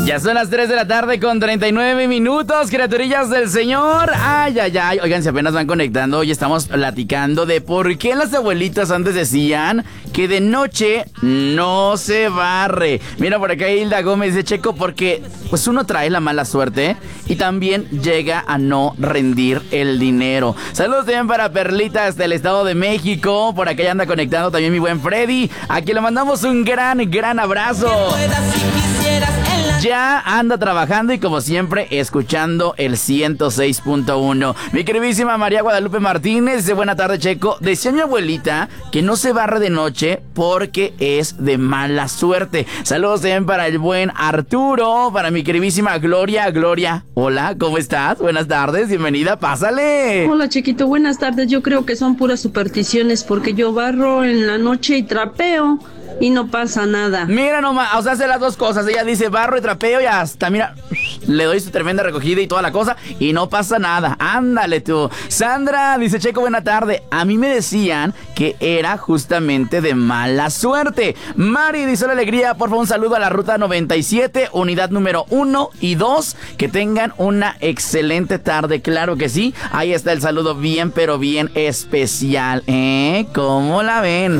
Ya son las 3 de la tarde con 39 minutos, criaturillas del Señor. Ay, ay, ay. Oigan, si apenas van conectando, hoy estamos platicando de por qué las abuelitas antes decían que de noche no se barre. Mira, por acá Hilda Gómez dice, Checo, porque pues uno trae la mala suerte y también llega a no rendir el dinero. Saludos también para Perlitas del Estado de México. Por acá ya anda conectando también mi buen Freddy. Aquí le mandamos un gran abrazo. Ya anda trabajando y como siempre escuchando el 106.1. Mi queridísima María Guadalupe Martínez dice, buena tarde, Checo. Decía mi abuelita que no se barre de noche porque es de mala suerte. Saludos también para el buen Arturo, para mi queridísima Gloria. Gloria, hola, ¿cómo estás? Buenas tardes, bienvenida, pásale. Hola, chiquito, buenas tardes. Yo creo que son puras supersticiones porque yo barro en la noche y trapeo y no pasa nada. Mira nomás, o sea, hace las dos cosas. Ella dice barro y trapeo y hasta, mira, le doy su tremenda recogida y toda la cosa y no pasa nada. Ándale tú. Sandra dice, Checo, buena tarde. A mí me decían que era justamente de mala suerte. Mari dice, la alegría, por favor, un saludo a la ruta 97, unidad número 1 y 2. Que tengan una excelente tarde, claro que sí. Ahí está el saludo bien, pero bien especial, ¿Cómo la ven?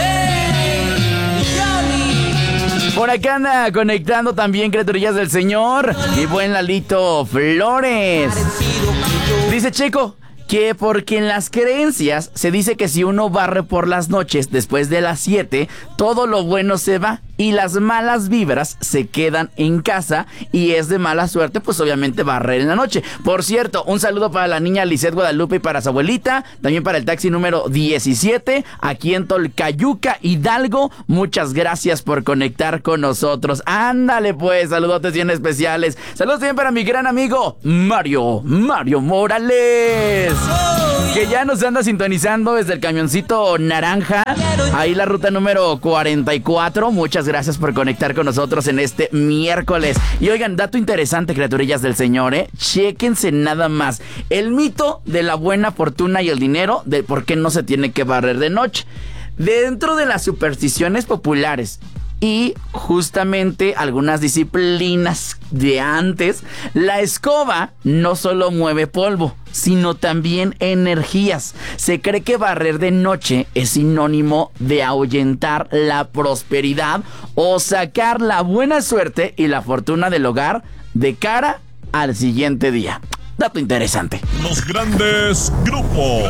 Por acá anda conectando también criaturillas del Señor y buen Lalito Flores. Dice Checo que porque en las creencias se dice que si uno barre por las noches después de las 7, todo lo bueno se va y las malas vibras se quedan en casa y es de mala suerte, pues obviamente barrer en la noche. Por cierto, un saludo para la niña Lisette Guadalupe y para su abuelita, también para el taxi número 17, aquí en Tolcayuca, Hidalgo. Muchas gracias por conectar con nosotros. Ándale pues, saludotes bien especiales. Saludos también para mi gran amigo Mario Morales, que ya nos anda sintonizando desde el camioncito naranja, ahí la ruta número 44. Muchas gracias por conectar con nosotros en este miércoles. Y oigan, dato interesante, criaturillas del Señor, chéquense nada más el mito de la buena fortuna y el dinero, de por qué no se tiene que barrer de noche. Dentro de las supersticiones populares y justamente algunas disciplinas de antes, la escoba no solo mueve polvo, sino también energías. Se cree que barrer de noche es sinónimo de ahuyentar la prosperidad o sacar la buena suerte y la fortuna del hogar de cara al siguiente día. Dato interesante. Los grandes grupos.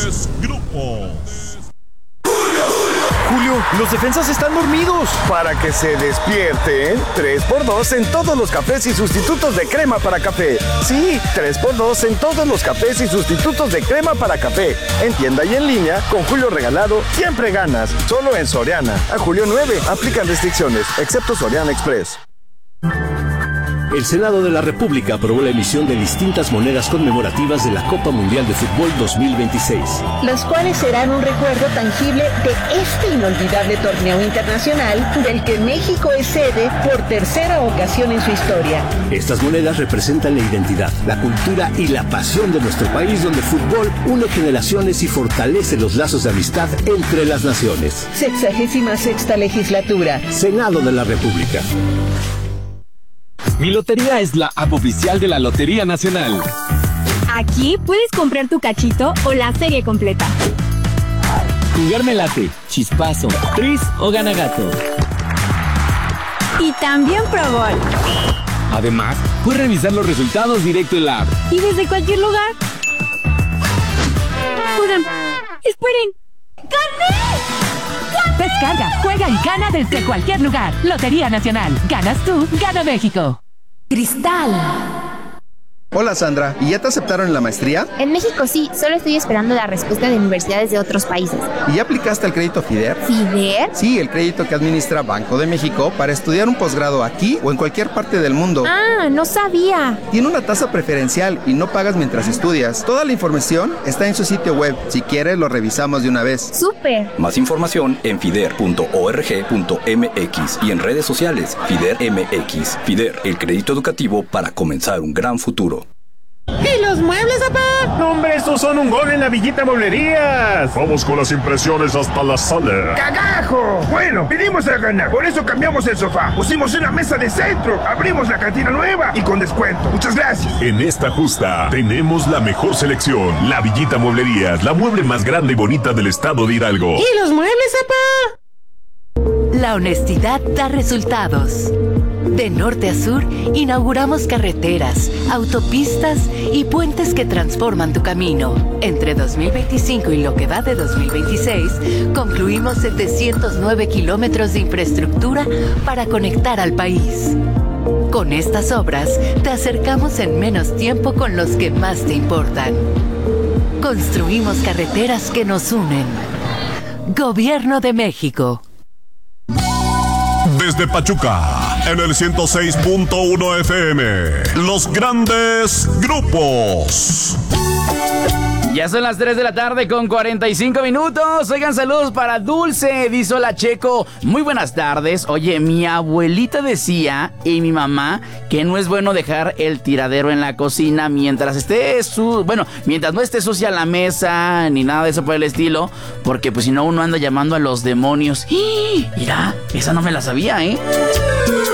Julio, los defensas están dormidos. Para que se despierten, 3x2 en todos los cafés y sustitutos de crema para café. Sí, 3x2 en todos los cafés y sustitutos de crema para café. En tienda y en línea, con Julio regalado, siempre ganas. Solo en Soriana. A julio 9, aplican restricciones, excepto Soriana Express. El Senado de la República aprobó la emisión de distintas monedas conmemorativas de la Copa Mundial de Fútbol 2026. Los cuales serán un recuerdo tangible de este inolvidable torneo internacional del que México es sede por tercera ocasión en su historia. Estas monedas representan la identidad, la cultura y la pasión de nuestro país, donde el fútbol une generaciones y fortalece los lazos de amistad entre las naciones. 66ª legislatura. Senado de la República. Mi Lotería es la app oficial de la Lotería Nacional. Aquí puedes comprar tu cachito o la serie completa. Jugar me late, chispazo, tris o gana gato. Y también Pro Bowl. Además, puedes revisar los resultados directo en la app. Y desde cualquier lugar. Oigan, esperen. ¡Gané! Descarga, juega y gana desde cualquier lugar. Lotería Nacional. Ganas tú, gana México. Cristal. Hola Sandra, ¿y ya te aceptaron en la maestría? En México sí, solo estoy esperando la respuesta de universidades de otros países. ¿Y ya aplicaste al crédito FIDER? ¿FIDER? Sí, el crédito que administra Banco de México para estudiar un posgrado aquí o en cualquier parte del mundo. Ah, no sabía. Tiene una tasa preferencial y no pagas mientras estudias. Toda la información está en su sitio web. Si quieres, lo revisamos de una vez. ¡Súper! Más información en fider.org.mx y en redes sociales FIDER MX. FIDER, el crédito educativo para comenzar un gran futuro. ¿Y los muebles, papá? No, hombre, estos son un gol en la Villita Mueblerías. Vamos con las impresiones hasta la sala. ¡Cagajo! Bueno, vinimos a ganar, por eso cambiamos el sofá. Pusimos una mesa de centro, abrimos la cantina nueva y con descuento. Muchas gracias. En esta justa tenemos la mejor selección. La Villita Mueblerías, la mueble más grande y bonita del estado de Hidalgo. ¿Y los muebles, papá? La honestidad da resultados. De norte a sur, inauguramos carreteras, autopistas y puentes que transforman tu camino. Entre 2025 y lo que va de 2026, concluimos 709 kilómetros de infraestructura para conectar al país. Con estas obras, te acercamos en menos tiempo con los que más te importan. Construimos carreteras que nos unen. Gobierno de México. Desde Pachuca, en el 106.1 FM, los grandes grupos. Ya son las 3 de la tarde con 45 minutos. Oigan, saludos para Dulce. Dice: hola, Checo. Muy buenas tardes. Oye, mi abuelita decía y mi mamá que no es bueno dejar el tiradero en la cocina mientras mientras no esté sucia la mesa ni nada de eso por el estilo, porque pues si no uno anda llamando a los demonios. ¡Ah! Mira, esa no me la sabía, ¿eh?